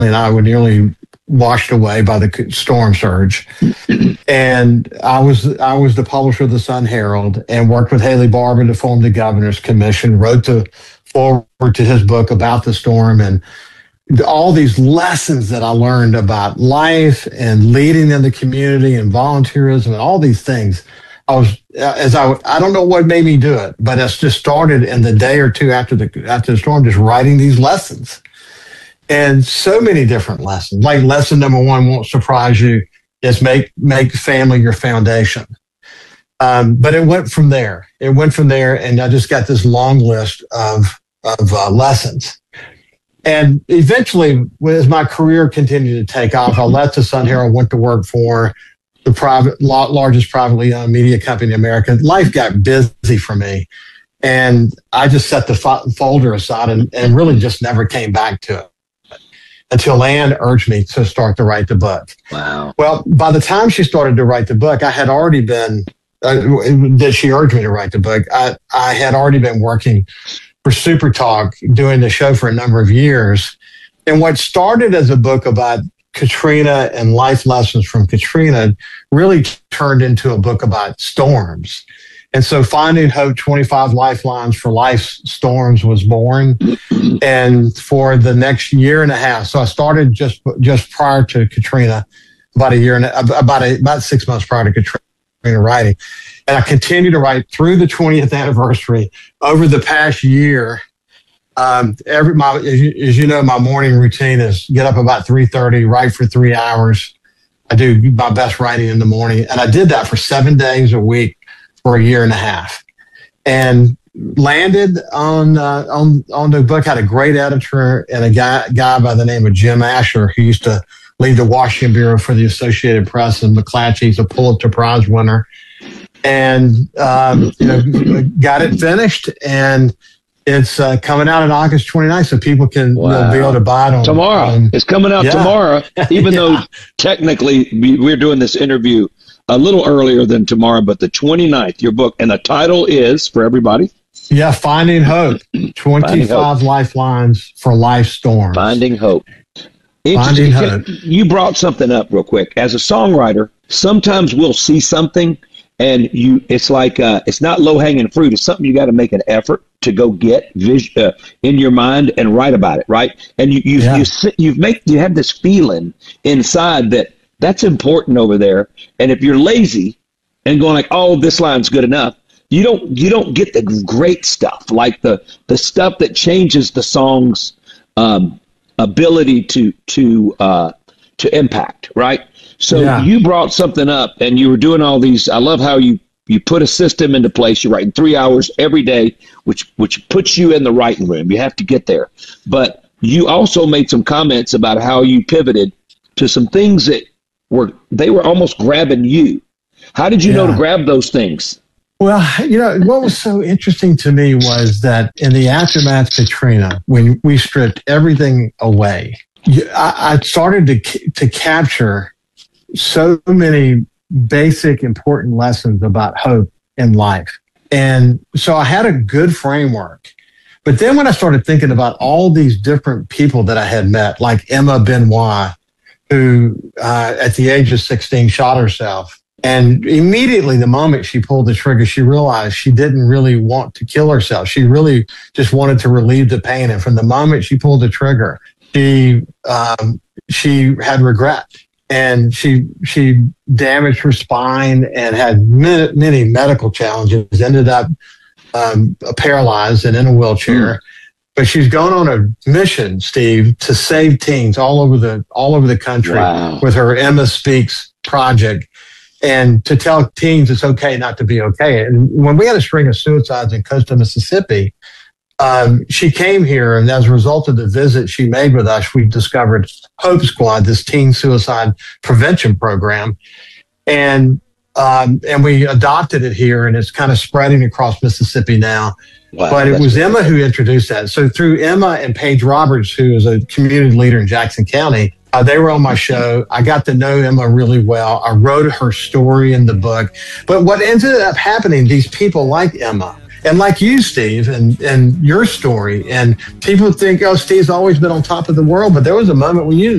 and I were nearly washed away by the storm surge. And I was the publisher of the Sun Herald and worked with Haley Barbour to form the Governor's Commission, wrote the foreword to his book about the storm, and all these lessons that I learned about life and leading in the community and volunteerism and all these things. I don't know what made me do it, but it's just started in the day or two after the storm, just writing these lessons. And so many different lessons. Like lesson number one won't surprise you, is make family your foundation. But it went from there. And I just got this long list of lessons. And eventually, as my career continued to take off, I left the Sun Herald, went to work for the largest privately owned media company in America. Life got busy for me, and I just set the folder aside and really just never came back to it until Ann urged me to start to write the book. Wow. Well, by the time she started to write the book, I had already been, that she urged me to write the book, I had already been working for Super Talk, doing the show for a number of years. And what started as a book about Katrina and life lessons from Katrina really turned into a book about storms. And so Finding Hope, 25 Lifelines for Life's Storms was born. And for the next year and a half, so I started just prior to Katrina, about 6 months prior to Katrina writing. And I continued to write through the 20th anniversary. Over the past year, as you know, my morning routine is get up about 3:30, write for 3 hours. I do my best writing in the morning. And I did that for 7 days a week for a year and a half. And landed on the book, had a great editor and a guy by the name of Jim Asher, who used to lead the Washington Bureau for the Associated Press in McClatchy. He's a Pulitzer Prize winner. And, got it finished, and it's coming out on August 29th, so people can be able to buy it tomorrow. It's coming out tomorrow, even though technically we're doing this interview a little earlier than tomorrow, but the 29th, your book, and the title is, for everybody? Yeah, Finding Hope, 25 Lifelines for Life Storms. Finding Hope. Finding Hope. You brought something up real quick. As a songwriter, sometimes we'll see something, and it's like it's not low-hanging fruit. It's something you got to make an effort to go get in your mind and write about it, right? And you have this feeling inside that's important over there. And if you're lazy and going like, oh, this line's good enough, you don't get the great stuff, like the stuff that changes the song's ability to impact, right? So you brought something up, and you were doing all these. I love how you put a system into place. You're writing 3 hours every day, which puts you in the writing room. You have to get there. But you also made some comments about how you pivoted to some things that were almost grabbing you. How did you know to grab those things? Well, what was so interesting to me was that in the aftermath of Katrina, when we stripped everything away, I started to capture so many basic, important lessons about hope in life. And so I had a good framework. But then when I started thinking about all these different people that I had met, like Emma Benoit, who at the age of 16 shot herself. And immediately, the moment she pulled the trigger, she realized she didn't really want to kill herself. She really just wanted to relieve the pain. And from the moment she pulled the trigger, she had regret. And she damaged her spine and had many medical challenges, ended up paralyzed and in a wheelchair. But she's going on a mission, Steve, to save teens all over the country with her Emma Speaks project, and to tell teens it's okay not to be okay. And when we had a string of suicides in Coastal Mississippi, she came here, and as a result of the visit she made with us, we discovered Hope Squad, this teen suicide prevention program, and we adopted it here, and it's kind of spreading across Mississippi now. Wow, but it was Emma who introduced that. So through Emma and Paige Roberts, who is a community leader in Jackson County, they were on my show. I got to know Emma really well. I wrote her story in the book. But what ended up happening, these people like Emma And like you, Steve, and your story, and people think, oh, Steve's always been on top of the world, but there was a moment when you